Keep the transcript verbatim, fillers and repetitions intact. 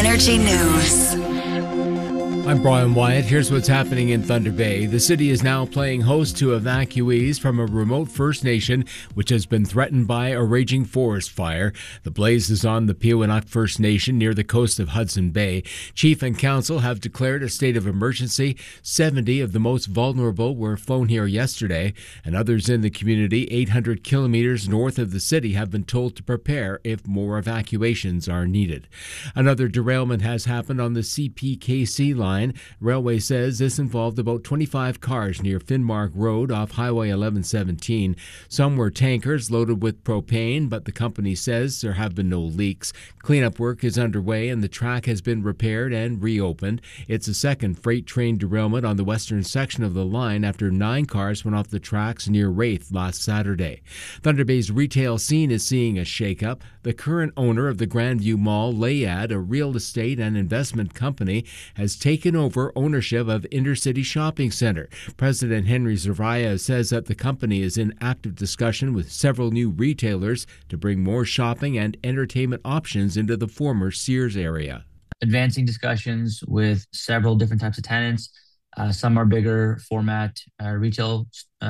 Energy News. I'm Brian Wyatt. Here's what's happening in Thunder Bay. The city is now playing host to evacuees from a remote First Nation which has been threatened by a raging forest fire. The blaze is on the Piwaniq First Nation near the coast of Hudson Bay. Chief and council have declared a state of emergency. seventy of the most vulnerable were flown here yesterday, and others in the community eight hundred kilometers north of the city have been told to prepare if more evacuations are needed. Another derailment has happened on the C P K C line. Railway says this involved about twenty-five cars near Finnmark Road off Highway eleven seventeen. Some were tankers loaded with propane, but the company says there have been no leaks. Cleanup work is underway and the track has been repaired and reopened. It's a second freight train derailment on the western section of the line after nine cars went off the tracks near Wraith last Saturday. Thunder Bay's retail scene is seeing a shakeup. The current owner of the Grandview Mall, Layad, a real estate and investment company, has taken over ownership of Intercity Shopping Centre. President Henry Zervaya says that the company is in active discussion with several new retailers to bring more shopping and entertainment options into the former Sears area. Advancing discussions with several different types of tenants. Uh, some are bigger format uh, retail uh,